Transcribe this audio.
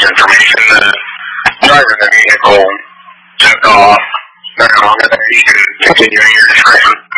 information. The driver of the vehicle took off. Now, I'm going to need to continue your discretion.